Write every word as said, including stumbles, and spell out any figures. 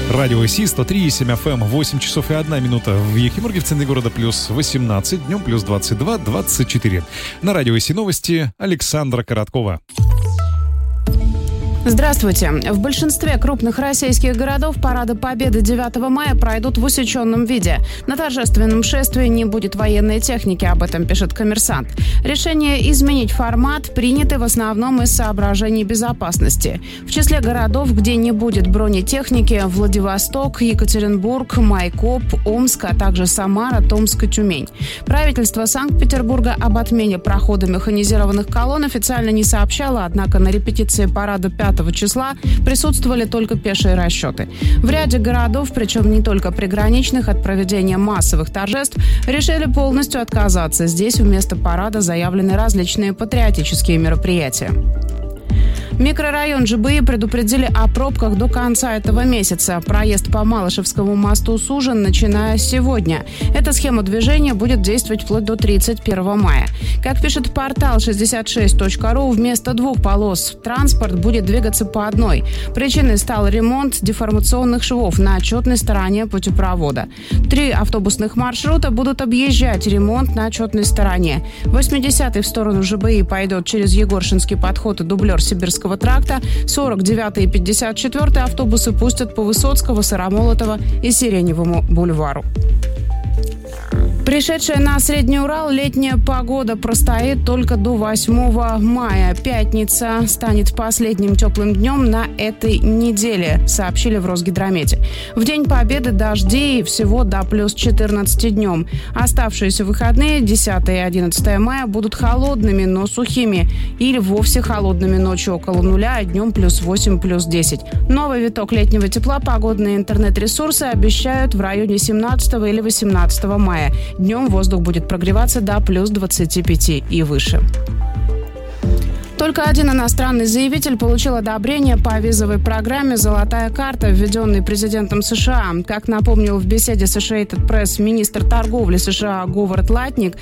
Радио ИСИ сто три и семь эф эм, восемь часов и одна минута. В Ехимурге, в центре города, плюс восемнадцать, днем плюс двадцать два, двадцать четыре. На Радио ИСИ новости Александра Короткова. Здравствуйте. В большинстве крупных российских городов парады Победы девятого мая пройдут в усеченном виде. На торжественном шествии не будет военной техники, об этом пишет «Коммерсант». Решение изменить формат принято в основном из соображений безопасности. В числе городов, где не будет бронетехники, Владивосток, Екатеринбург, Майкоп, Омск, а также Самара, Томск и Тюмень. Правительство Санкт-Петербурга об отмене прохода механизированных колонн официально не сообщало, однако на репетиции парада пятого числа присутствовали только пешие расчеты. В ряде городов, причем не только приграничных, от проведения массовых торжеств решили полностью отказаться. Здесь вместо парада заявлены различные патриотические мероприятия. Микрорайон ЖБИ предупредили о пробках до конца этого месяца. Проезд по Малышевскому мосту сужен, начиная с сегодня. Эта схема движения будет действовать вплоть до тридцать первого мая. Как пишет портал шестьдесят шесть точка ру, вместо двух полос транспорт будет двигаться по одной. Причиной стал ремонт деформационных швов на отчетной стороне путепровода. Три автобусных маршрута будут объезжать ремонт на отчетной стороне. восьмидесятый в сторону ЖБИ пойдет через Егоршинский подход и дублер Сибирского тракта. сорок девятый и пятьдесят четвёртый автобусы пустят по Высоцкого, Сыромолотова и Сиреневому бульвару. Пришедшая на Средний Урал летняя погода простоит только до восьмого мая. Пятница станет последним теплым днем на этой неделе, сообщили в Росгидромете. В День Победы дожди всего до плюс четырнадцати днем. Оставшиеся выходные, десятое и одиннадцатое мая, будут холодными, но сухими. Или вовсе холодными ночью около нуля, а днем плюс восемь, плюс десять. Новый виток летнего тепла погодные интернет-ресурсы обещают в районе семнадцатого или восемнадцатого мая. Днем воздух будет прогреваться до плюс двадцати пяти и выше. Только один иностранный заявитель получил одобрение по визовой программе «Золотая карта», введенной президентом США. Как напомнил в беседе с Associated Press министр торговли США Говард Латник,